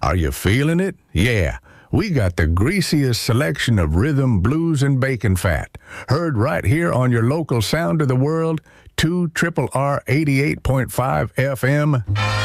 Are you feeling it? Yeah. We got the greasiest selection of rhythm, blues, and bacon fat. Heard right here on your local sound of the world, 2 R 88.5 FM.